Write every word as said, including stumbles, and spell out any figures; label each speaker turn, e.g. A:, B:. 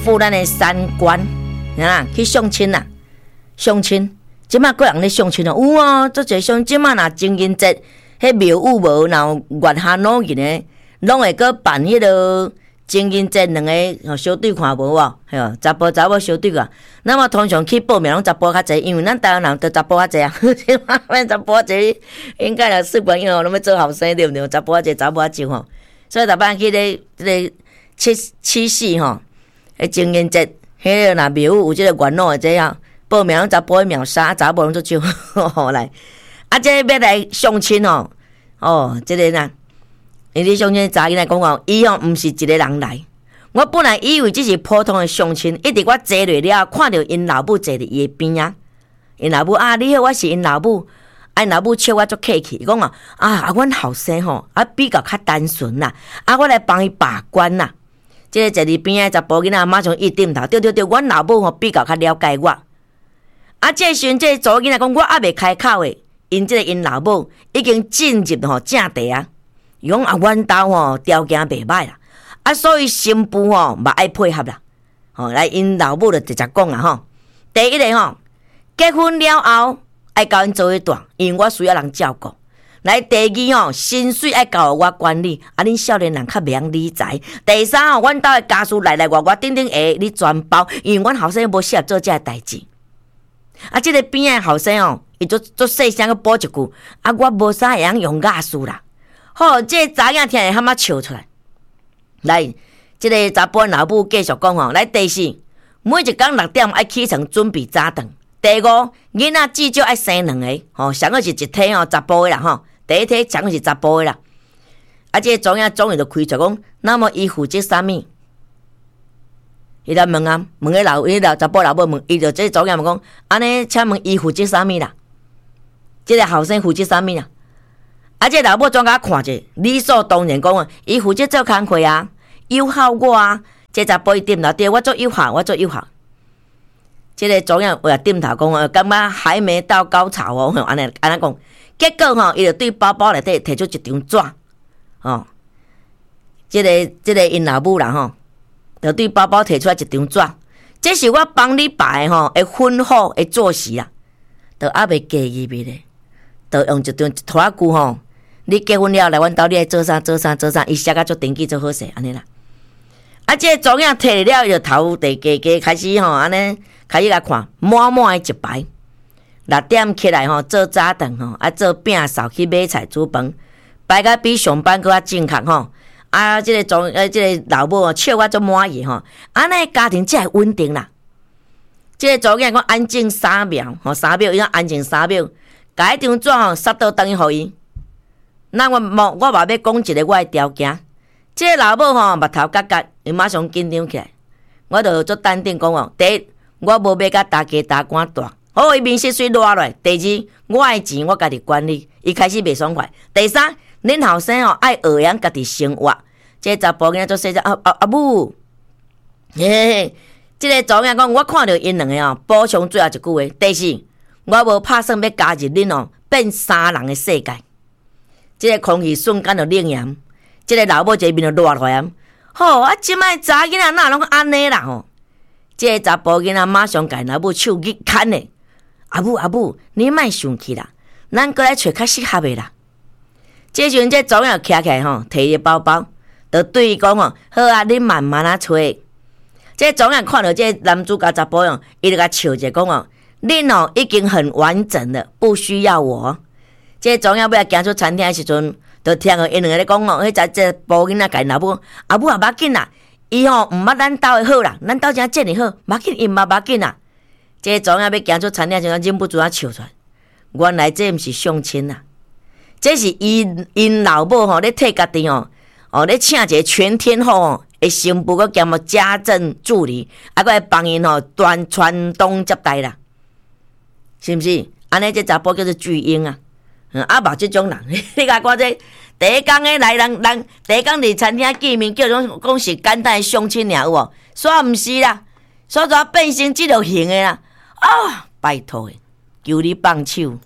A: 赴咱的三观，啊，去相亲啦，相亲。即马个人咧相亲哦，有啊，做侪相。即马若情人节，迄庙宇无，然后月下老人诶，拢会搁办迄个情人节两个吼小对看无哦，嘿哦，查甫查某小对啊。那么通常去报名拢查甫较济，因为咱台湾人都查甫较济啊。即马咱查甫较济，应该若试管婴儿拢要做后生对毋对？查甫较济，查某较少吼。所以逐摆去咧即个七七夕吼，迄情人节，迄个若庙宇有即个元老诶，这样报名拢查甫秒杀，查某拢做少吼来。啊，这要来相亲哦，哦，即个呐，因为相亲查囡仔讲哦，伊哦毋是一个人来。我本来以为只是普通的相亲，一直我坐落了，看到因老母坐伫伊边啊，因老母啊，你好，我是因老母。啊，老母笑我足客气，讲啊，啊，阮后生吼，啊比较较单纯啦，啊，我来帮伊把关啦。即个坐伫边仔查甫囡仔马上一点头，对对对，阮老母吼比较较了解我。啊，即个时阵，即个查某囡仔讲，我还未开口诶，因即个因老母已经进入吼正题啊，伊讲啊，阮兜吼条件袂歹啦，啊，所以新妇吼嘛爱配合啦。吼，来因老母就直接讲啊吼，第一个吼，结婚了后。爱甲阮做伙住，因为我需要人照顾。来，第二吼，薪水爱交我管理，啊，恁少年人较袂晓理财。第三吼，阮兜的家事来来外外，顶顶下你全包，因为阮后生无适合做这个代志。啊，即、这个边仔后生哦，伊做做细声个补一句，啊，我无啥会晓用雅事啦。好，即、这个查囝听会喊仔笑出来。来，即、这个查甫老母继续讲吼，来第四，每一工六点爱起床准备早顿。第五，囡仔至少爱生两个，吼，上个是一体吼，查甫的啦，吼，第一体上个是查甫的啦。啊，这个总影总伊就开出讲，那么伊负责啥物？伊来问啊，问个老，伊老查甫老母问，伊就这总影问讲，安尼，请问伊负责啥物啦？这个后生负责啥物啦？啊，这个老母专甲看者，理所当然讲啊，伊负责做工课啊，友好我啊，这查甫伊点头对，我做友好，我做友好。即个总样话点头讲哦，感觉还没到高潮哦，安尼安尼讲，结果吼，伊就对包包内底摕出一张纸，哦，即、这个即、这个因老母啦吼，就对包包摕出来一张纸，这是我帮你摆吼，会婚后会做事啦，就还袂介意咪咧，就用一张一拖句吼，你结婚了来阮兜，你爱做啥做啥做啥，伊写甲做登记做好势安尼啦。啊，即、这个总样摕了，伊就头地家家开始吼，安尼。开始来看，满满的一排。六点起来吼，做早顿吼，啊做饼扫去买菜煮饭，摆甲比上班搁较正确吼。啊，即、这个总呃，即、这个老母笑我足满意吼。安尼家庭才会稳定啦。即、这个总讲讲安静三秒吼，三秒伊讲安静三秒，甲迄张纸吼塞到等于互伊。那我莫我嘛要讲一个我的条件。即、这个老母吼目头角角，伊马上紧张起来。我就做淡定讲哦，第一。我无要甲大家大官大，好伊面色水落落。第二，我的钱我家己管理，伊开始袂爽快。第三，恁后生哦爱学养家己生活，这查甫囝做细只啊啊啊母，嘿嘿，这个查囝讲，我看到因两个哦，补充最后一句话。第四，我无拍算要加入恁哦变三人的世界。这个空气瞬间就冷严，这个老母这面就热落来。吼、哦，啊，即摆查囡仔哪拢安尼啦吼？这个查甫囡仔马上甲老母手去牵嘞，阿母阿母，你莫生气啦，咱过来找较适合的啦。这时阵这总要徛起来吼，摕伊包包，就对伊讲吼，好啊，你慢慢啊找。这总要看到这男主角查甫样，伊就甲笑者讲哦，恁哦已经很完整了，不需要我。这总要要行出餐厅的时阵，就听到因两个咧讲哦，迄只这甫囡仔甲老母，阿母也无紧啦。伊吼毋捌咱兜的好啦，咱兜真正的好，无紧伊嘛无紧啦。这个总要要行出餐厅，就忍不住啊笑出来。原来这毋是相亲啦，这是因因老母吼咧替家己哦哦咧请一个全天候哦的新妇，佮兼个家政助理，啊佮会帮因吼端传宗接代啦，是毋是？安尼这查甫叫做巨婴啊，嗯啊无即种人，你甲看这。第一工诶来人人，第一工伫餐厅见面，叫种讲是简单诶相亲尔有无？煞毋是啦，煞煞变成即落型诶啦！啊，拜托诶，求你放手。